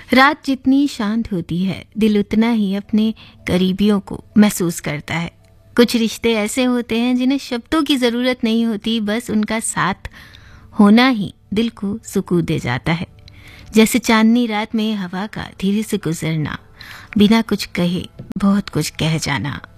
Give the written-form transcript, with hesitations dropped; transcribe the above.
रात जितनी शांत होती है, दिल उतना ही अपने करीबियों को महसूस करता है। कुछ रिश्ते ऐसे होते हैं जिन्हें शब्दों की ज़रूरत नहीं होती, बस उनका साथ होना ही दिल को सुकून दे जाता है। जैसे चांदनी रात में हवा का धीरे से गुजरना, बिना कुछ कहे बहुत कुछ कह जाना।